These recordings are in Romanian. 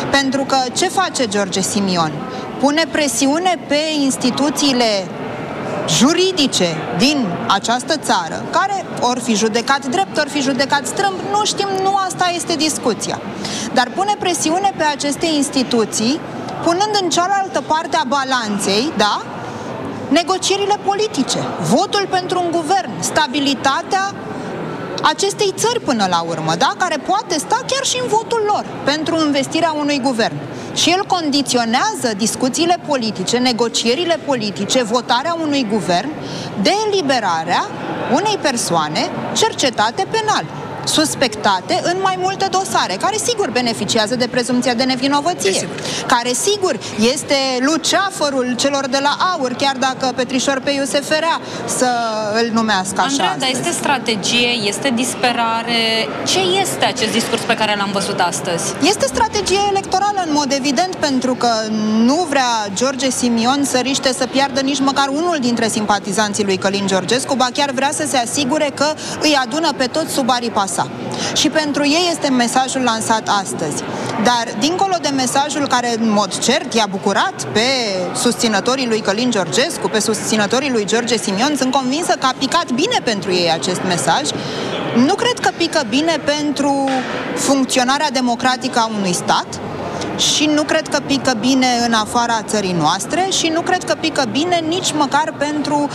Pentru că ce face George Simion? Pune presiune pe instituțiile juridice din această țară, care ori fi judecat drept, ori fi judecat strâmb, nu știm, nu asta este discuția. Dar pune presiune pe aceste instituții, punând în cealaltă parte a balanței, da, negocierile politice, votul pentru un guvern, stabilitatea acestei țări până la urmă, da, care poate sta chiar și în votul lor pentru investirea unui guvern. Și el condiționează discuțiile politice, negocierile politice, votarea unui guvern de eliberarea unei persoane cercetate penal, suspectate în mai multe dosare, care sigur beneficiază de prezumția de nevinovăție, care sigur este luceafărul celor de la AUR, chiar dacă Petrișor Peiu se ferea să îl numească așa. Andreea, dar este strategie, este disperare? Ce este acest discurs pe care l-am văzut astăzi? Este strategie electorală, în mod evident, pentru că nu vrea George Simion să riște să piardă nici măcar unul dintre simpatizanții lui Călin Georgescu, ba chiar vrea să se asigure că îi adună pe toți sub aripa sa. Și pentru ei este mesajul lansat astăzi. Dar, dincolo de mesajul care, în mod cert, i-a bucurat pe susținătorii lui Călin Georgescu, pe susținătorii lui George Simion, sunt convinsă că a picat bine pentru ei acest mesaj. Nu cred că pică bine pentru funcționarea democratică a unui stat și nu cred că pică bine în afara țării noastre și nu cred că pică bine nici măcar pentru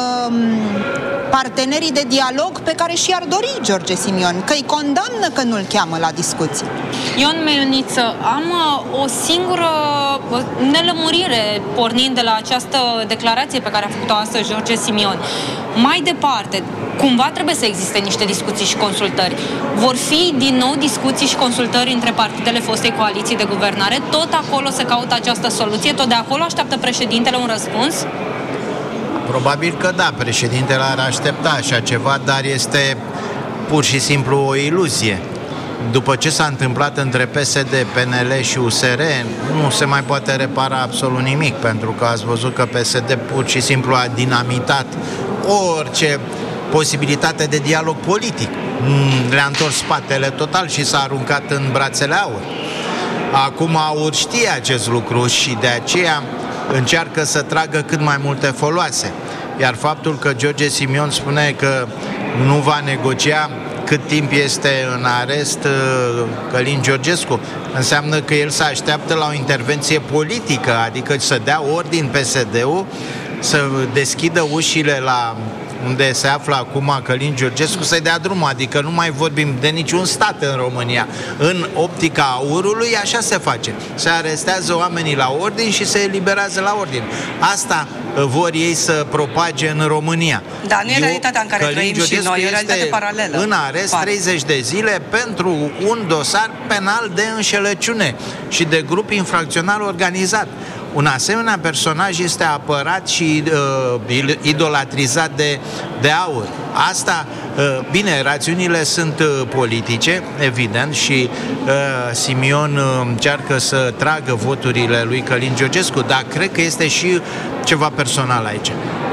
partenerii de dialog pe care și-ar dori George Simion, că îi condamnă că nu-l cheamă la discuții. Ion Meioniță, am o singură nelămurire pornind de la această declarație pe care a făcut-o astăzi George Simion. Mai departe, cumva trebuie să existe niște discuții și consultări. Vor fi din nou discuții și consultări între partidele fostei coaliții de guvernare? Tot acolo se caută această soluție? Tot de acolo așteaptă președintele un răspuns? Probabil că da, președintele ar aștepta așa ceva, dar este pur și simplu o iluzie. După ce s-a întâmplat între PSD, PNL și USR, nu se mai poate repara absolut nimic, pentru că ați văzut că PSD pur și simplu a dinamitat orice posibilitate de dialog politic. Le-a întors spatele total și s-a aruncat în brațele AUR. Acum AUR știe acest lucru și de aceea încearcă să tragă cât mai multe foloase. Iar faptul că George Simion spune că nu va negocia cât timp este în arest Călin Georgescu, înseamnă că el se așteaptă la o intervenție politică, adică să dea ordin PSD-ul să deschidă ușile la unde se află acum Călin Georgescu, să-i dea drumul, adică nu mai vorbim de niciun stat în România. În optica AUR-ului așa se face. Se arestează oamenii la ordin și se eliberează la ordin. Asta vor ei să propage în România. Da, nu e realitatea în care trăim și noi, e o realitate paralelă. În arest 30 de zile pentru un dosar penal de înșelăciune și de grup infracțional organizat. Un asemenea personaj este apărat și idolatrizat de AUR. Asta, bine, rațiunile sunt politice, evident, și Simion încearcă să tragă voturile lui Călin Georgescu, dar cred că este și ceva personal aici.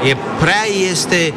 Este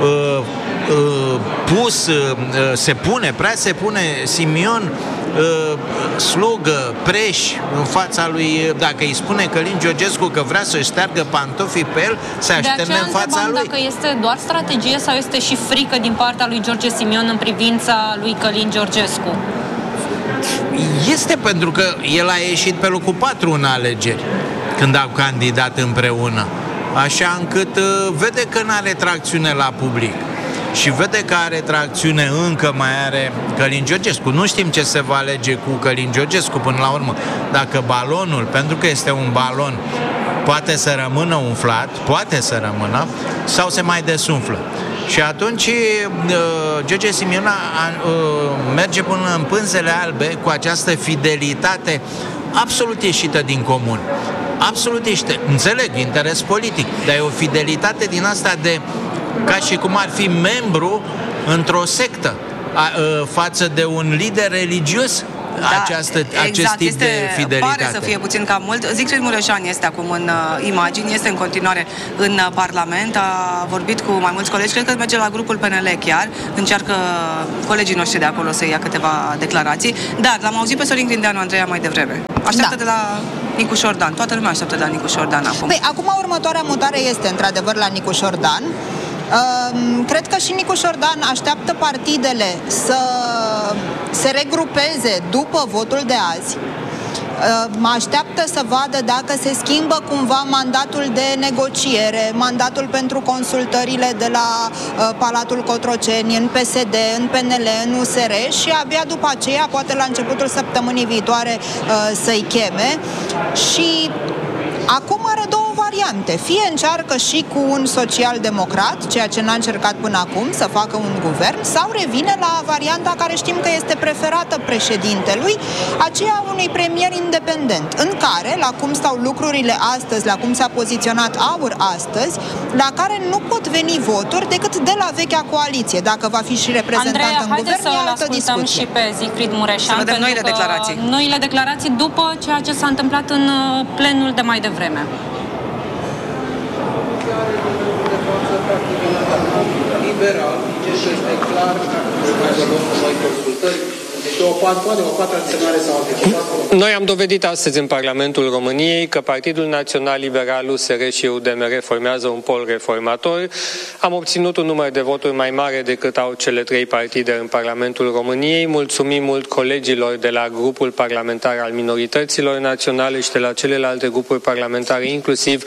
prea se pune Simion slugă, preș în fața lui, dacă îi spune Călin Georgescu că vrea să șteargă pantofii pe el, se așterne în fața lui. Dacă este doar strategie sau este și frică din partea lui George Simion în privința lui Călin Georgescu? Este, pentru că el a ieșit pe locul 4 în alegeri când au candidat împreună, așa încât vede că n-are tracțiune la public. Și vede că are tracțiune, încă mai are Călin Georgescu. Nu știm ce se va alege cu Călin Georgescu până la urmă. Dacă balonul, pentru că este un balon, poate să rămână umflat, poate să rămână, sau se mai desumflă. Și atunci George Simion merge până în pânzele albe cu această fidelitate absolut ieșită din comun. Absolut ieșită. Înțeleg, interes politic, dar e o fidelitate din asta de ca și cum ar fi membru într-o sectă față de un lider religios acest tip de fidelitate. Pare să fie puțin cam mult. Siegfried Mureșan este acum în imagini, este în continuare în Parlament, a vorbit cu mai mulți colegi, cred că merge la grupul PNL chiar, încearcă colegii noștri de acolo să ia câteva declarații, dar l-am auzit pe Sorin Grindeanu, Andreea, mai devreme. Așteaptă de la Nicu Șordan. Toată lumea așteaptă de la Nicu Șordan acum. Păi, acum următoarea mutare este într-adevăr la Nicu Șordan. Cred că și Nicu Șordan așteaptă partidele să se regrupeze după votul de azi. Mă așteaptă să vadă dacă se schimbă cumva mandatul de negociere, mandatul pentru consultările de la Palatul Cotroceni, în PSD, în PNL, în USR și abia după aceea, poate la începutul săptămânii viitoare, să-i cheme. Și acum are două variante. Fie încearcă și cu un social-democrat, ceea ce n-a încercat până acum, să facă un guvern, sau revine la varianta care știm că este preferată președintelui, aceea unui premier independent, în care, la cum stau lucrurile astăzi, la cum s-a poziționat AUR astăzi, la care nu pot veni voturi decât de la vechea coaliție. Dacă va fi și reprezentant în guvern, e altă discuție. Și pe Siegfried Mureșan, să vedem noile declarații. Noile declarații după ceea ce s-a întâmplat în plenul de mai devreme. Liberal, deci este clar că mai vorbim cu noi consultări. Noi am dovedit astăzi în Parlamentul României că Partidul Național Liberal, USR și UDMR formează un pol reformator. Am obținut un număr de voturi mai mare decât au cele trei partide în Parlamentul României. Mulțumim mult colegilor de la grupul parlamentar al minorităților naționale și de la celelalte grupuri parlamentare, inclusiv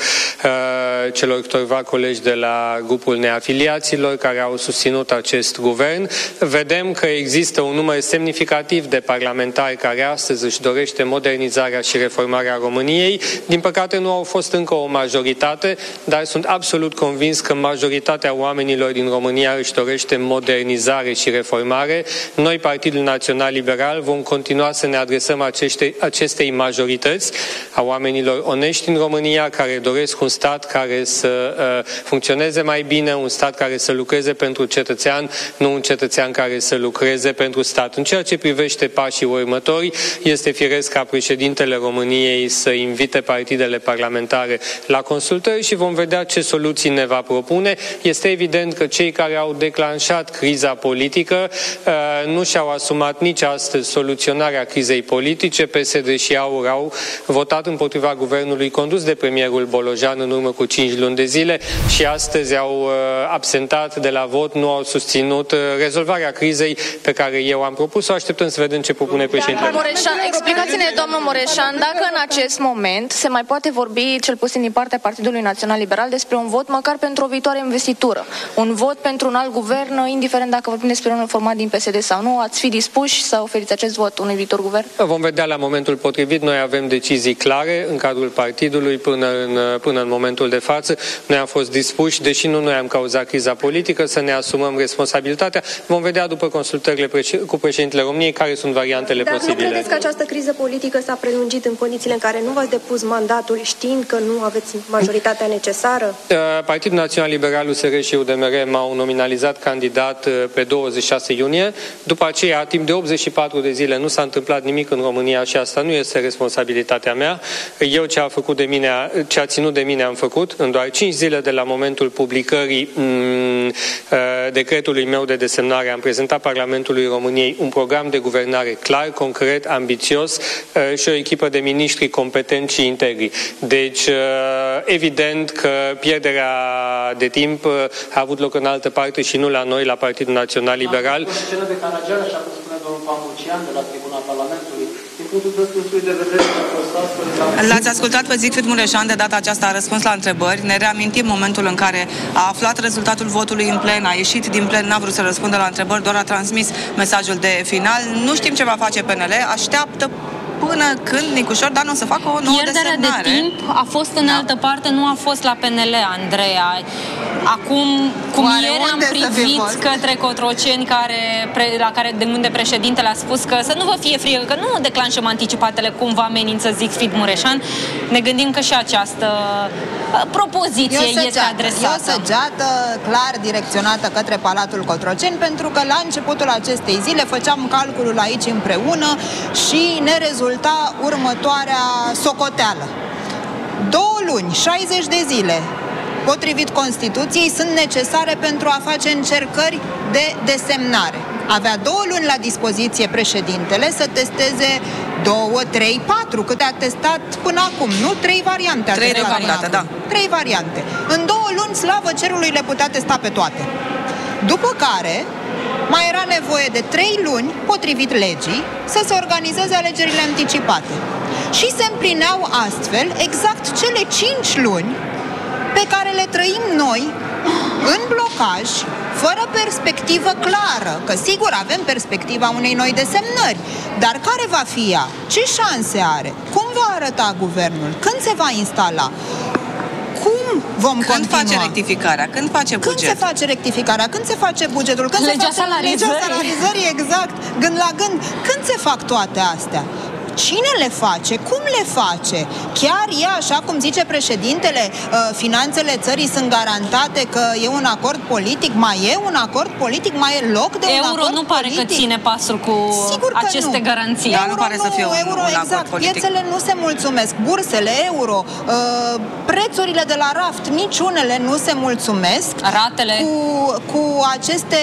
celor câtorva colegi de la grupul neafiliaților care au susținut acest guvern. Vedem că există un număr semnificativ de parlamentari care astăzi își dorește modernizarea și reformarea României. Din păcate nu au fost încă o majoritate, dar sunt absolut convins că majoritatea oamenilor din România își dorește modernizare și reformare. Noi, Partidul Național Liberal, vom continua să ne adresăm acestei majorități a oamenilor onești în România, care doresc un stat care să funcționeze mai bine, un stat care să lucreze pentru cetățean, nu un cetățean care să lucreze pentru stat. În ceea ce privește pașii următori, este firesc ca președintele României să invite partidele parlamentare la consultări și vom vedea ce soluții ne va propune. Este evident că cei care au declanșat criza politică nu și-au asumat nici astăzi soluționarea crizei politice. PSD și AUR au votat împotriva guvernului condus de premierul Bolojan în urmă cu 5 luni de zile și astăzi au absentat de la vot, nu au susținut rezolvarea crizei pe care eu am propus-o. Așteptăm să vedem ce propune președintele. Explicați-ne, domnul Mureșan, dacă în acest moment se mai poate vorbi, cel puțin din partea Partidului Național Liberal, despre un vot măcar pentru o viitoare investitură. Un vot pentru un alt guvern, indiferent dacă vorbim despre unul format din PSD sau nu, ați fi dispuși să oferiți acest vot unui viitor guvern? Vom vedea la momentul potrivit. Noi avem decizii clare în cadrul partidului până în momentul de față. Noi am fost dispuși, deși nu noi am cauzat criza politică, să ne asumăm responsabilitatea. Vom vedea după consultările cu președintele României care sunt variantele posibile. Dar nu credeți că această criză politică s-a prelungit în condițiile în care nu v-ați depus mandatul știind că nu aveți majoritatea necesară? Partidul Național Liberal, USR și UDMR m-au nominalizat candidat pe 26 iunie. După aceea, timp de 84 de zile, nu s-a întâmplat nimic în România și asta nu este responsabilitatea mea. Eu ce a ținut de mine am făcut. În doar 5 zile de la momentul publicării decretului meu de desemnare am prezentat Parlamentului României un program de guvernare clar, concret, ambițios și o echipă de miniștri competenți și integri. Deci, evident că pierderea de timp a avut loc în altă parte și nu la noi, la Partidul Național Liberal. L-ați ascultat pe Siegfried Mureșan, de data aceasta a răspuns la întrebări. Ne reamintim momentul în care a aflat rezultatul votului în plen, a ieșit din plen, n-a vrut să răspundă la întrebări, doar a transmis mesajul de final. Nu știm ce va face PNL, așteaptă până când Nicu Șordan o să facă o nouă desemnare. Pierderea de timp a fost în altă parte, nu a fost la PNL, Andreea. Acum, cum ieri am privit către Cotroceni la care de unde președintele a spus că să nu vă fie frică, că nu declanșăm anticipatele cum vă amenință Siegfried Mureșan, ne gândim că și această propoziție este adresată. E o săgeată clar direcționată către Palatul Cotroceni, pentru că la începutul acestei zile făceam calculul aici împreună și ne rezulta următoarea socoteală. 2 luni, 60 de zile, potrivit Constituției, sunt necesare pentru a face încercări de desemnare. Avea 2 luni la dispoziție președintele să testeze 2, 3, 4, câte a testat până acum, nu? 3 variante. 3 variante, da. 3 variante. În 2 luni, slavă cerului, le putea testa pe toate. După care mai era nevoie de 3 luni, potrivit legii, să se organizeze alegerile anticipate. Și se împlineau astfel exact cele 5 luni pe care le trăim noi în blocaj, fără perspectivă clară, că sigur avem perspectiva unei noi desemnări, dar care va fi ea? Ce șanse are? Cum va arăta guvernul? Când se va instala? Cum vom continua? Când face rectificarea? Când face buget? Când se face rectificarea? Când se face bugetul? Când legea se face legea salarizării, exact, gând la gând. Când se fac toate astea? Cine le face? Cum le face? Chiar e așa cum zice președintele, finanțele țării sunt garantate, că e un acord politic? Mai e un acord politic? Mai e loc de un acord politic? Euro nu pare că ține pasul cu aceste garanții. Da, nu pare să fie un acord politic. Piețele nu se mulțumesc. Bursele, euro, prețurile de la raft, niciunele nu se mulțumesc. Ratele. Cu aceste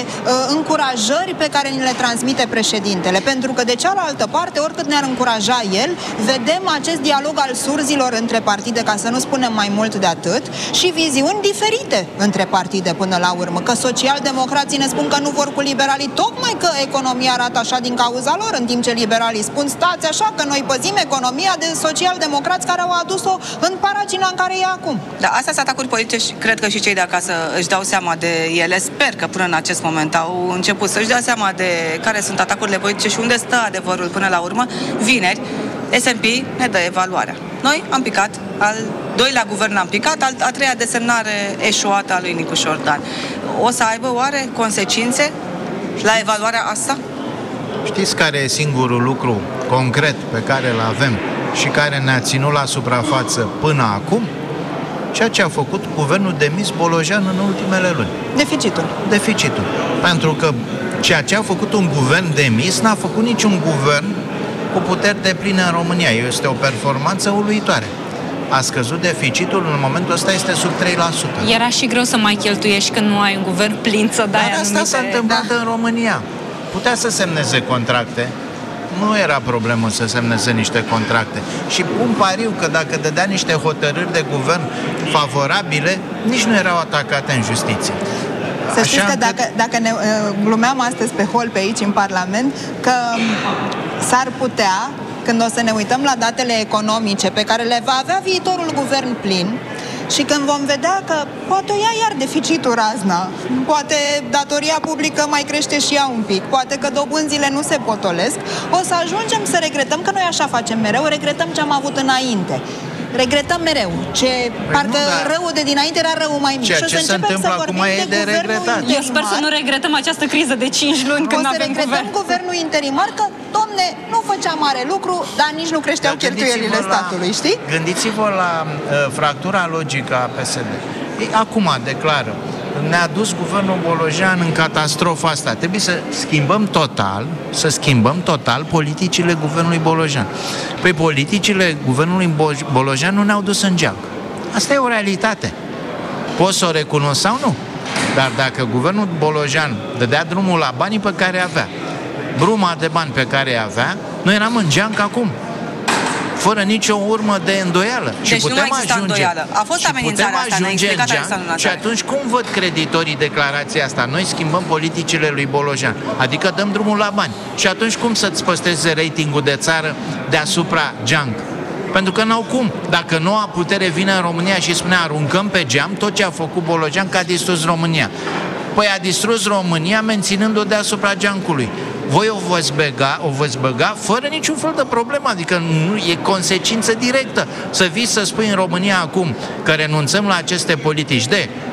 încurajări pe care ni le transmite președintele. Pentru că de cealaltă parte, oricât ne-ar încuraja el, vedem acest dialog al surzilor între partide, ca să nu spunem mai mult de atât, și viziuni diferite între partide până la urmă. Că socialdemocrații ne spun că nu vor cu liberalii, tocmai că economia arată așa din cauza lor, în timp ce liberalii spun stați așa că noi păzim economia de socialdemocrați care au adus-o în paragina în care e acum. Da, astea sunt atacuri politice și cred că și cei de acasă își dau seama de ele. Sper că până în acest moment au început să-și dea seama de care sunt atacurile politice și unde stă adevărul până la urmă. Vineri, S&P ne dă evaluarea. Noi am picat, al doilea guvern am picat, a treia desemnare eșuată a lui Nicu Șordan. O să aibă oare consecințe la evaluarea asta? Știți care e singurul lucru concret pe care îl avem și care ne-a ținut la suprafață până acum? Ceea ce a făcut guvernul demis Bolojan în ultimele luni. Deficitul. Pentru că ceea ce a făcut un guvern demis n-a făcut niciun guvern cu puteri depline în România. Este o performanță uluitoare. A scăzut deficitul, în momentul ăsta este sub 3%. Era și greu să mai cheltuiești când nu ai un guvern plin să dai anumite... Dar asta s-a întâmplat în România. Putea să semneze contracte, nu era problemă să semneze niște contracte. Și pun pariu că dacă dădea niște hotărâri de guvern favorabile, nici nu erau atacate în justiție. Să știți că dacă ne glumeam astăzi pe hol pe aici în Parlament, că s-ar putea, când o să ne uităm la datele economice pe care le va avea viitorul guvern plin, și când vom vedea că poate o ia iar deficitul razna, poate datoria publică mai crește și ea un pic, poate că dobânzile nu se potolesc, o să ajungem să regretăm, că noi așa facem mereu, regretăm ce am avut înainte. Regretăm mereu. Parcă răul de dinainte era răul mai mic. Ceea ce se întâmplă acum e de regretat. Eu sper să nu regretăm această criză de 5 luni când avem guvern. O să regretăm guvernul interimar că, domne, nu făcea mare lucru, dar nici nu creșteau cheltuielile statului, știi? Gândiți-vă la fractura logică a PSD. Ei, acum declară, ne-a dus guvernul Bolojan în catastrofa asta. Trebuie să schimbăm total politicile guvernului Bolojan. Păi politicile guvernului Bolojan nu ne-au dus în geam. Asta e o realitate. Poți să o recunosc sau nu? Dar dacă guvernul Bolojan dădea drumul la banii pe care avea, bruma de bani pe care avea, noi eram în geam ca acum. Fără nicio urmă de îndoială. Deci și nu mai exista îndoială. A fost amenințarea asta, ne-a explicat Alexandru. Și atunci cum văd creditorii declarația asta? Noi schimbăm politicile lui Bolojan, adică dăm drumul la bani. Și atunci cum să-ți păstreze ratingul de țară deasupra geanc? Pentru că n-au cum. Dacă noua putere vine în România și spune aruncăm pe geam tot ce a făcut Bolojan, că a distrus România. Păi a distrus România menținând-o deasupra geancului. Voi o veți băga fără niciun fel de problemă, adică nu e consecință directă. Să vii să spui în România acum că renunțăm la aceste politici de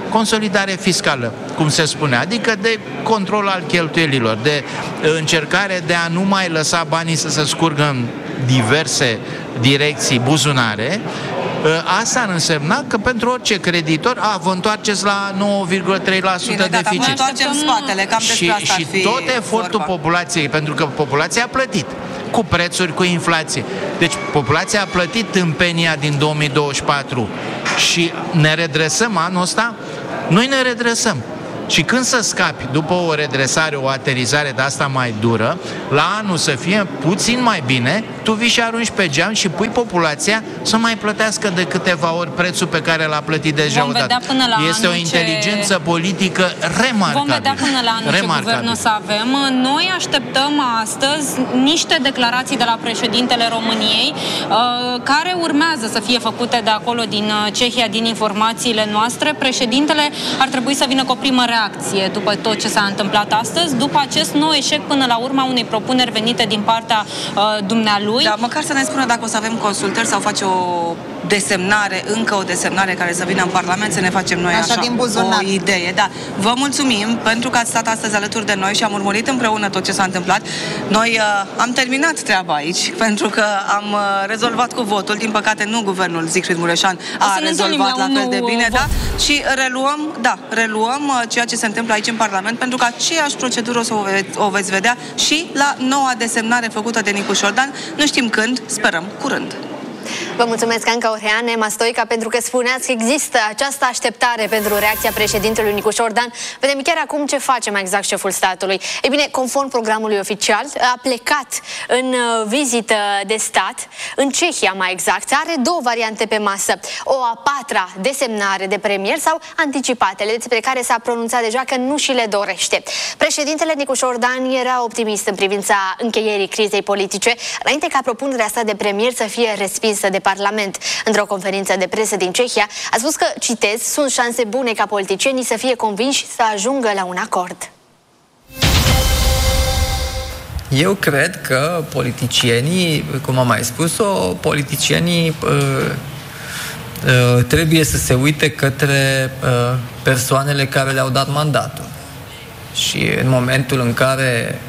consolidare fiscală, cum se spune, adică de control al cheltuielilor, de încercare de a nu mai lăsa banii să se scurgă în diverse direcții, buzunare. Asta ar însemna că pentru orice creditor, vă întoarceți la 9,3% deficit. Întoarcem spatele, cam despre asta și tot efortul populației, pentru că populația a plătit cu prețuri, cu inflație. Deci populația a plătit tâmpenia din 2024 și ne redresăm anul ăsta, noi ne redresăm. Și când să scapi după o redresare, o aterizare de asta mai dură, la anul să fie puțin mai bine, tu vii și arunci pe geam și pui populația să mai plătească de câteva ori prețul pe care l-a plătit deja odată. Este o inteligență politică remarcabilă. Vom vedea până la anul ce guvern o să avem. Noi așteptăm astăzi niște declarații de la președintele României care urmează să fie făcute de acolo din Cehia, din informațiile noastre. Președintele ar trebui să vină cu o primă reacție după tot ce s-a întâmplat astăzi, după acest nou eșec până la urma unei propuneri venite din partea dumnealui. Da, măcar să ne spună dacă o să avem consultări sau face o desemnare, încă o desemnare care să vină în Parlament, să ne facem noi așa o idee. Da. Vă mulțumim pentru că ați stat astăzi alături de noi și am urmărit împreună tot ce s-a întâmplat. Noi am terminat treaba aici, pentru că am rezolvat cu votul. Din păcate, nu guvernul Siegfried Mureșan a rezolvat la fel de bine, da? Și reluăm ceea ce se întâmplă aici în Parlament, pentru că aceeași procedură o veți vedea și la noua desemnare făcută de Nicu Șordan. Nu știm când, sperăm curând. Vă mulțumesc, Anca Oreane, Mastoica, pentru că spuneați că există această așteptare pentru reacția președintelui Nicu Șordan. Vedem chiar acum ce face mai exact șeful statului. Ei bine, conform programului oficial, a plecat în vizită de stat, în Cehia mai exact. Are două variante pe masă. O a patra desemnare de premier sau anticipatele, despre care s-a pronunțat deja că nu și le dorește. Președintele Nicu Șordan era optimist în privința încheierii crizei politice, înainte ca propunerea sa de premier să fie respinsă de Parlament. Într-o conferință de presă din Cehia, a spus că, citez, sunt șanse bune ca politicienii să fie convinși să ajungă la un acord. Eu cred că politicienii, cum am mai spus-o, politicienii trebuie să se uite către persoanele care le-au dat mandatul. Și în momentul în care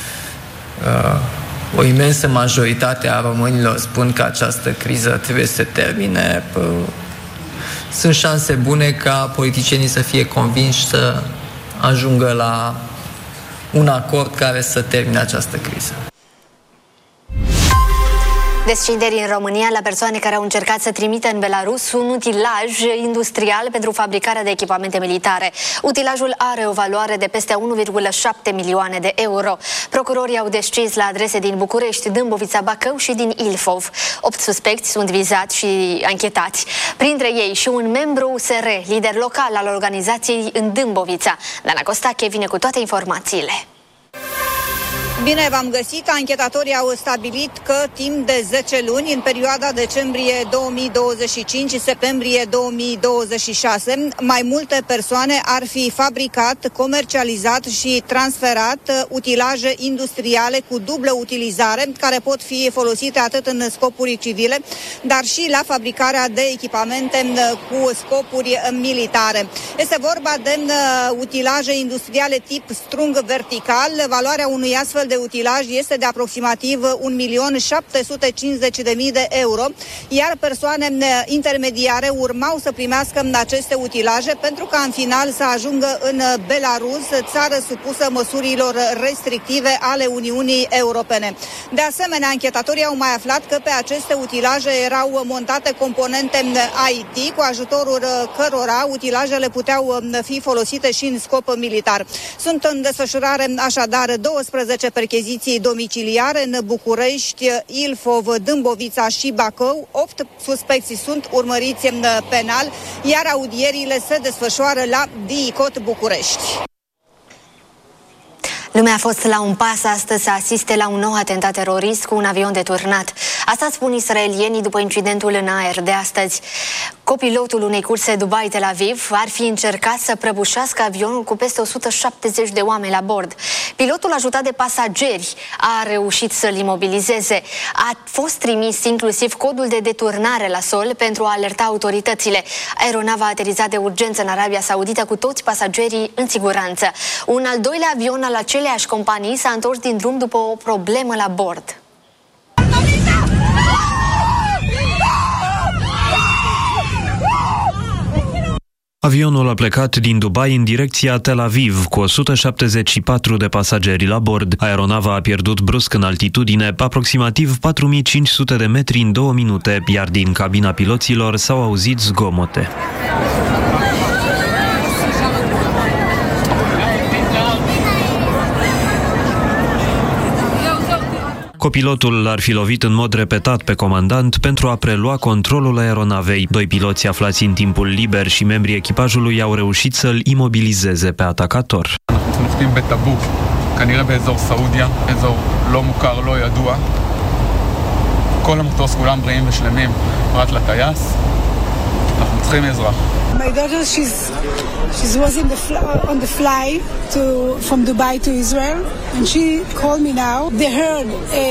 o imensă majoritate a românilor spun că această criză trebuie să se termine, sunt șanse bune ca politicienii să fie convinși să ajungă la un acord care să termine această criză. Descinderi în România la persoane care au încercat să trimită în Belarus un utilaj industrial pentru fabricarea de echipamente militare. Utilajul are o valoare de peste 1,7 milioane de euro. Procurorii au descins la adrese din București, Dâmbovița, Bacău și din Ilfov. 8 suspecți sunt vizați și anchetați. Printre ei și un membru USR, lider local al organizației în Dâmbovița. Dana Costache vine cu toate informațiile. Bine v-am găsit! Anchetatorii au stabilit că timp de 10 luni, în perioada decembrie 2025-septembrie 2026, mai multe persoane ar fi fabricat, comercializat și transferat utilaje industriale cu dublă utilizare, care pot fi folosite atât în scopuri civile, dar și la fabricarea de echipamente cu scopuri militare. Este vorba de utilaje industriale tip strung vertical. Valoarea unui astfel de utilaj este de aproximativ 1.750.000 de euro, iar persoane intermediare urmau să primească aceste utilaje pentru ca în final să ajungă în Belarus, țară supusă măsurilor restrictive ale Uniunii Europene. De asemenea, anchetatorii au mai aflat că pe aceste utilaje erau montate componente IT, cu ajutorul cărora utilajele puteau fi folosite și în scop militar. Sunt în desfășurare așadar 12 percheziții domiciliare în București, Ilfov, Dâmbovița și Bacău. 8 suspecții sunt urmăriți penal, iar audierile se desfășoară la DICOT București. Lumea a fost la un pas astăzi să asiste la un nou atentat terorist cu un avion deturnat. Asta spun israelienii după incidentul în aer de astăzi. Copilotul unei curse Dubai-Tel Aviv ar fi încercat să prăbușească avionul cu peste 170 de oameni la bord. Pilotul, ajutat de pasageri, a reușit să-l imobilizeze. A fost trimis inclusiv codul de deturnare la sol pentru a alerta autoritățile. Aeronava a aterizat de urgență în Arabia Saudită cu toți pasagerii în siguranță. Un al doilea avion al aceleiași companii s-a întors din drum după o problemă la bord. Avionul a plecat din Dubai în direcția Tel Aviv cu 174 de pasageri la bord. Aeronava a pierdut brusc în altitudine, aproximativ 4500 de metri în 2 minute, iar din cabina piloților s-au auzit zgomote. Copilotul l-ar fi lovit în mod repetat pe comandant pentru a prelua controlul aeronavei. 2 piloți aflați în timpul liber și membrii echipajului au reușit să-l imobilizeze pe atacator. אנחנו נוחתים בטאבוק, כנראה באזור סעודיה, אזור לא מוכר, לא ידוע. כל המטוס כולם בריאים ושלמים, פרט לטייס. אנחנו צריכים עזרה. My daughter, she was on the flight from Dubai to Israel, and she called me now. They heard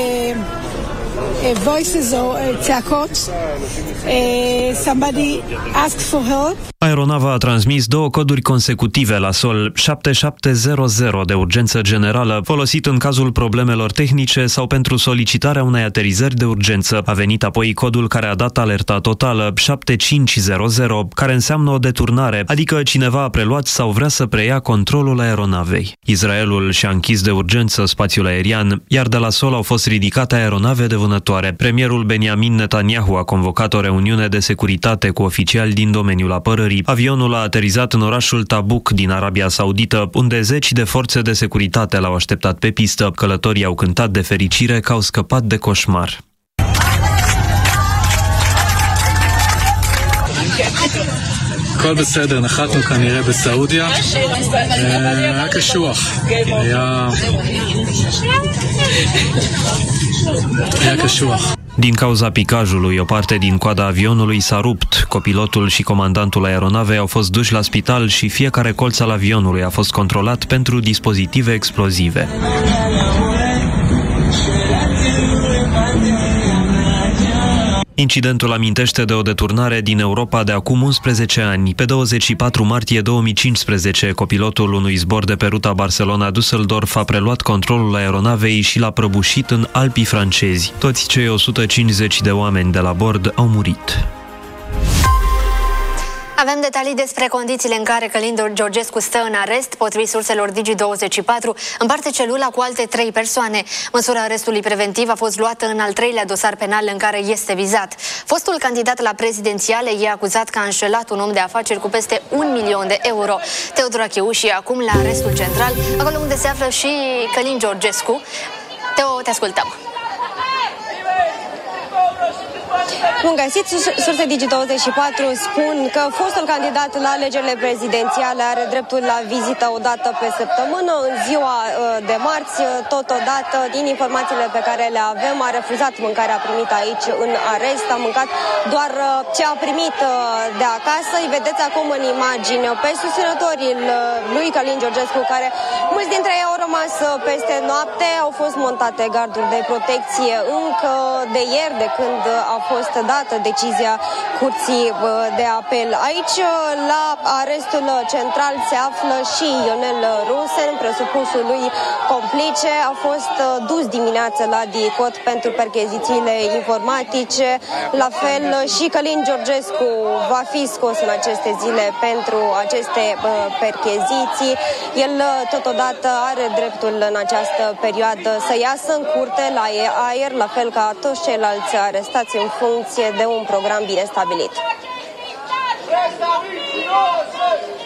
voices or tzakot. Somebody asked for help. Aeronava a transmis 2 coduri consecutive la sol, 7700 de urgență generală, folosit în cazul problemelor tehnice sau pentru solicitarea unei aterizări de urgență. A venit apoi codul care a dat alerta totală, 7500, care înseamnă o deturnare, adică cineva a preluat sau vrea să preia controlul aeronavei. Israelul și-a închis de urgență spațiul aerian, iar de la sol au fost ridicate aeronave de vânătoare. Premierul Benjamin Netanyahu a convocat o reuniune de securitate cu oficiali din domeniul apărării. Avionul a aterizat în orașul Tabuk din Arabia Saudită, unde 10 de forțe de securitate l-au așteptat pe pistă. Călătorii au cântat de fericire că au scăpat de coșmar. הכל בסדר, נחתנו כנראה בסעודיה. היה קשוח. היה קשוח. Din cauza picajului, o parte din coada avionului s-a rupt. Copilotul și comandantul aeronavei au fost duși la spital și fiecare colț al avionului a fost controlat pentru dispozitive explozive. Incidentul amintește de o deturnare din Europa de acum 11 ani. Pe 24 martie 2015, copilotul unui zbor de pe ruta Barcelona-Düsseldorf a preluat controlul aeronavei și l-a prăbușit în Alpii francezi. Toți cei 150 de oameni de la bord au murit. Avem detalii despre condițiile în care Călin Georgescu stă în arest. Potrivit surselor Digi24, împarte celula cu alte 3 persoane. Măsura arestului preventiv a fost luată în al 3-lea dosar penal în care este vizat. Fostul candidat la prezidențiale e acuzat că a înșelat un om de afaceri cu peste 1 milion de euro. Teodora Chiuși e acum la arestul central, acolo unde se află și Călin Georgescu. Teo, te ascultăm. Bun găsit, surse Digi24 spun că fostul candidat la alegerile prezidențiale are dreptul la vizită o dată pe săptămână. În ziua de marți, totodată, din informațiile pe care le avem, a refuzat mâncarea primită aici în arest, a mâncat doar ce a primit de acasă. Îi vedeți acum în imagini pe susținătorii lui Călin Georgescu, care mulți dintre ei au rămas peste noapte, au fost montate garduri de protecție încă de ieri, de când a fost dată decizia Curții de Apel. Aici, la arestul central, se află și Ionel Rusen, presupusul lui complice. A fost dus dimineață la DICOT pentru perchezițiile informatice. La fel și Călin Georgescu va fi scos în aceste zile pentru aceste percheziții. El totodată are dreptul în această perioadă să iasă în curte la aer, la fel ca toți ceilalți arestați în funcție de un program bine stabilit.